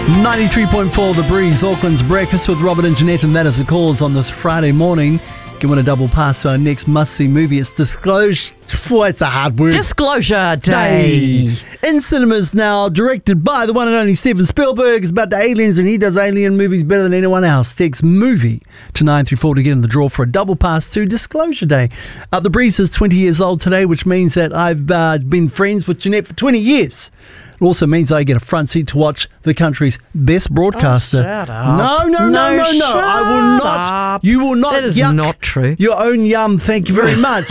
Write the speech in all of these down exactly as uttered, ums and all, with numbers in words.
ninety-three point four The Breeze, Auckland's Breakfast with Robert and Jeanette, and that is the cause on this Friday morning. Giving a double pass to our next must-see movie. It's Disclosure... Oh, it's a hard word. Disclosure Day. Day. In cinemas now, directed by the one and only Steven Spielberg. It's about the aliens, and he does alien movies better than anyone else. Text movie to nine three four to get in the draw for a double pass to Disclosure Day. Uh, the Breeze is twenty years old today, which means that I've uh, been friends with Jeanette for twenty years. It also means I get a front seat to watch the country's best broadcaster. Oh, shut up. No, no, no, No, no, no. shut I will not. up. You will not That is yuck not true. your own yum. Thank you very much.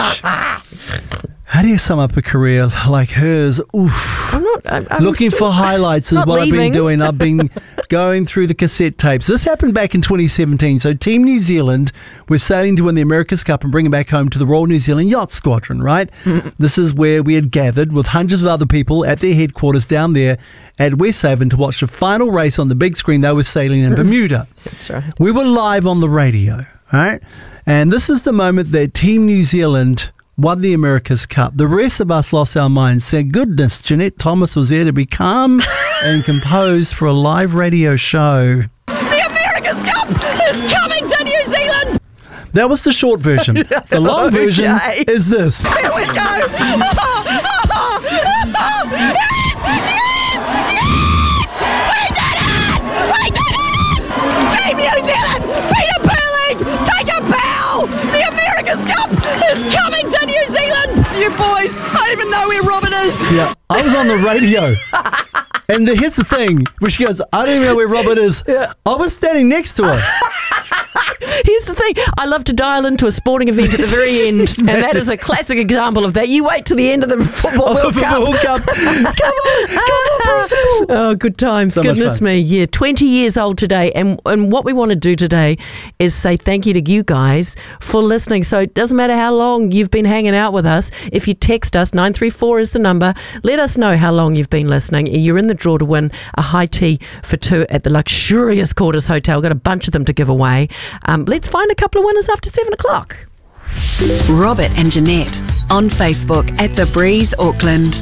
How do you sum up a career like hers? Oof. I'm not. I'm, I'm Looking still, for highlights is not what I've leaving. been doing. I've been going through the cassette tapes. This happened back in twenty seventeen. So Team New Zealand were sailing to win the America's Cup and bring it back home to the Royal New Zealand Yacht Squadron, right? Mm. This is where we had gathered with hundreds of other people at their headquarters down there at Westhaven to watch the final race on the big screen. They were sailing in Bermuda. That's right. We were live on the radio, right? And this is the moment that Team New Zealand won the America's Cup. The rest of us lost our minds. Thank goodness Jeanette Thomas was there to be calm and composed for a live radio show. The America's Cup is coming to New Zealand. That was the short version. The long Okay. version is this. Here we go. Oh, oh, oh, oh, yes, yes, yes. We did it. We did it. Team New Zealand, Peter Burling, take a bow. The America's Cup is coming to New Zealand. You boys, I don't even know where Robin is. Yeah, I was on the radio. And the, here's the thing, where she goes, I don't even know where Robert is. Yeah. I was standing next to her. Here's the thing. I love to dial into a sporting event at the very end, and that is a classic example of that. You wait till the end of the Football Oh, World the Cup. World Cup. Come on, come on, Brazil. Oh, good times. So much Goodness fun. me. Yeah, twenty years old today. And and what we want to do today is say thank you to you guys for listening. So it doesn't matter how long you've been hanging out with us. If you text us, nine three four is the number. Let us know how long you've been listening. You're in the draw to win a high tea for two at the luxurious Quarters Hotel. We've got a bunch of them to give away. Um, let's find a couple of winners after seven o'clock. Robert and Jeanette on Facebook at The Breeze Auckland.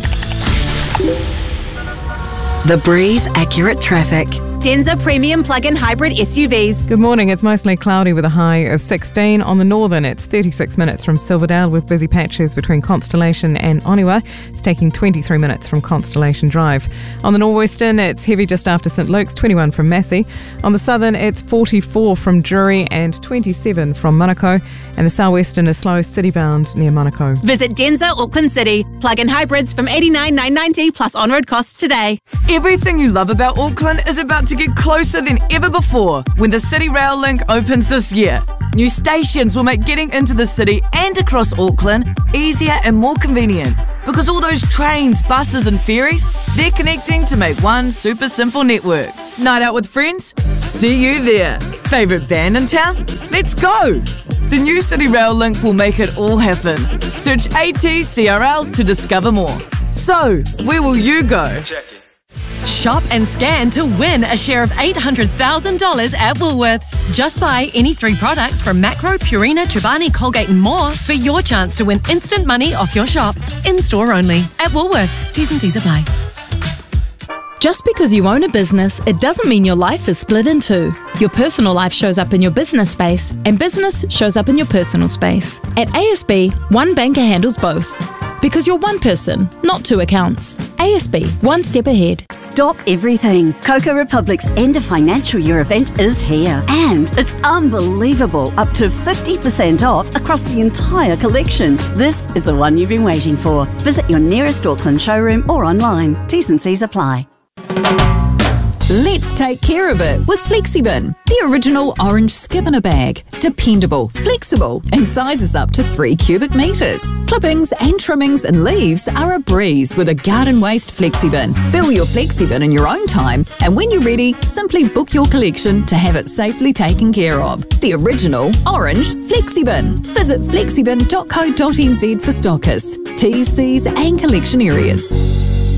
The Breeze Accurate Traffic. Denza Premium Plug-in Hybrid S U Vs. Good morning. It's mostly cloudy with a high of sixteen. On the northern, it's thirty-six minutes from Silverdale with busy patches between Constellation and Oniwa. It's taking twenty-three minutes from Constellation Drive. On the northwestern, it's heavy just after St Luke's, twenty-one from Massey. On the southern, it's forty-four from Drury and twenty-seven from Manukau. And the southwestern is slow city-bound near Manukau. Visit Denza Auckland City. Plug-in hybrids from eighty-nine thousand nine hundred ninety plus on-road costs today. Everything you love about Auckland is about to get closer than ever before when the City Rail Link opens this year. New stations will make getting into the city and across Auckland easier and more convenient because all those trains, buses and ferries, they're connecting to make one super simple network. Night out with friends? See you there. Favourite band in town? Let's go! The new City Rail Link will make it all happen. Search A T C R L to discover more. So, where will you go? Shop and scan to win a share of eight hundred thousand dollars at Woolworths. Just buy any three products from Macro, Purina, Chobani, Colgate and more for your chance to win instant money off your shop. In-store only. At Woolworths. T's and C's apply. Just because you own a business, it doesn't mean your life is split in two. Your personal life shows up in your business space, and business shows up in your personal space. At A S B, one banker handles both. Because you're one person, not two accounts. A S B, one step ahead. Stop everything. Coco Republic's end of financial year event is here. And it's unbelievable. Up to fifty percent off across the entire collection. This is the one you've been waiting for. Visit your nearest Auckland showroom or online. T's and C's apply. Let's take care of it with FlexiBin, the original orange skip in a bag. Dependable, flexible, and sizes up to three cubic metres. Clippings and trimmings and leaves are a breeze with a garden waste FlexiBin. Fill your FlexiBin in your own time, and when you're ready, simply book your collection to have it safely taken care of. The original orange FlexiBin. Visit flexibin dot co dot n z for stockists, T's, C's and collection areas.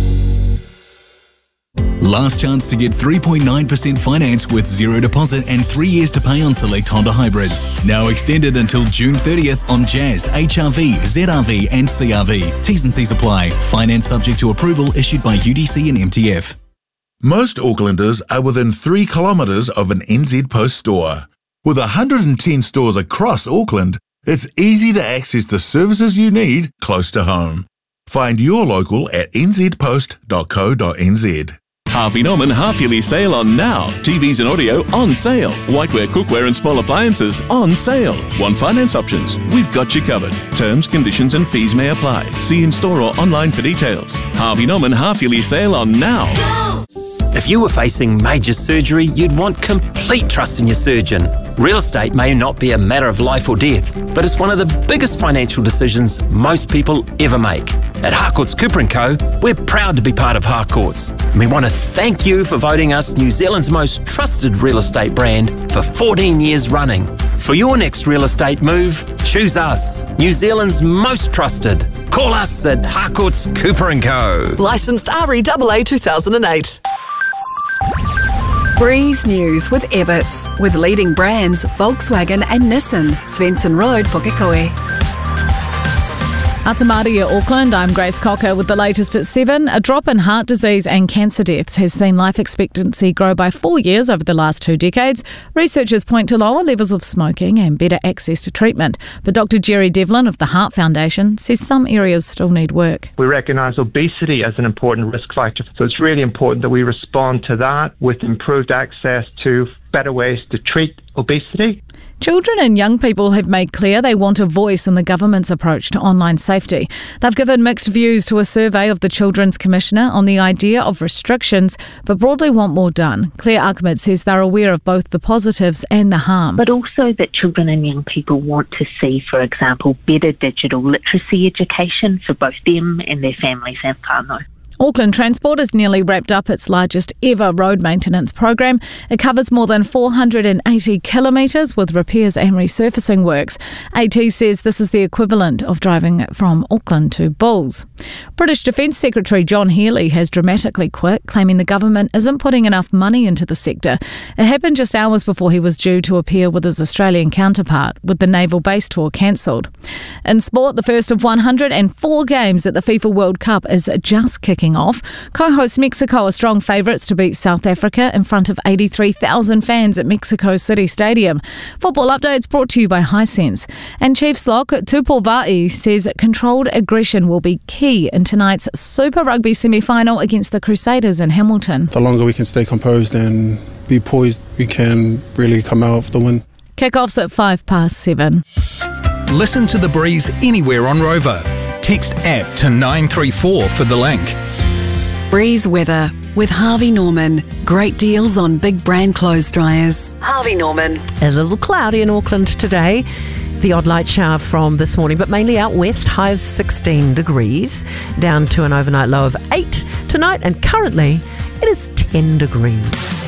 Last chance to get three point nine percent finance with zero deposit and three years to pay on select Honda hybrids. Now extended until June thirtieth on Jazz, H R V, Z R V and C R V. T's and C's apply. Finance subject to approval issued by U D C and M T F. Most Aucklanders are within three kilometres of an N Z Post store. With one hundred ten stores across Auckland, it's easy to access the services you need close to home. Find your local at n z post dot co dot n z. Harvey Norman half-yearly sale on Now. T Vs and audio on sale. Whiteware, cookware and small appliances on sale. Want finance options? We've got you covered. Terms, conditions and fees may apply. See in-store or online for details. Harvey Norman half-yearly sale on Now. Go! If you were facing major surgery, you'd want complete trust in your surgeon. Real estate may not be a matter of life or death, but it's one of the biggest financial decisions most people ever make. At Harcourts Cooper and Co, we're proud to be part of Harcourts. And we want to thank you for voting us New Zealand's most trusted real estate brand for fourteen years running. For your next real estate move, choose us, New Zealand's most trusted. Call us at Harcourts Cooper and Co. Licensed R E A A two thousand eight. Breeze News with Ebbets, with leading brands Volkswagen and Nissan. Svensson Road, Pukekohe. Atamaria, Auckland, I'm Grace Cocker with the latest at seven. A drop in heart disease and cancer deaths has seen life expectancy grow by four years over the last two decades. Researchers point to lower levels of smoking and better access to treatment. But Doctor Jerry Devlin of the Heart Foundation says some areas still need work. We recognise obesity as an important risk factor, so it's really important that we respond to that with improved access to better ways to treat obesity. Children and young people have made clear they want a voice in the government's approach to online safety. They've given mixed views to a survey of the Children's Commissioner on the idea of restrictions, but broadly want more done. Claire Ahmed says they're aware of both the positives and the harm. But also that children and young people want to see, for example, better digital literacy education for both them and their families and whānau. Auckland Transport has nearly wrapped up its largest ever road maintenance program. It covers more than four hundred eighty kilometres with repairs and resurfacing works. AT says this is the equivalent of driving from Auckland to Bulls. British Defence Secretary John Healey has dramatically quit, claiming the government isn't putting enough money into the sector. It happened just hours before he was due to appear with his Australian counterpart, with the naval base tour cancelled. In sport, the first of one hundred four games at the FIFA World Cup is just kicking off. Co-host Mexico are strong favourites to beat South Africa in front of eighty-three thousand fans at Mexico City Stadium. Football updates brought to you by Hisense. And Chiefs lock Tupou says controlled aggression will be key in tonight's Super Rugby semi-final against the Crusaders in Hamilton. The longer we can stay composed and be poised, we can really come out of the win. Kickoffs at five past seven. Listen to The Breeze anywhere on Rover. Text app to nine three four for the link. Breeze weather with Harvey Norman. Great deals on big brand clothes dryers. Harvey Norman. A little cloudy in Auckland today. The odd light shower from this morning, but mainly out west, high of sixteen degrees, down to an overnight low of eight tonight, and currently it is ten degrees.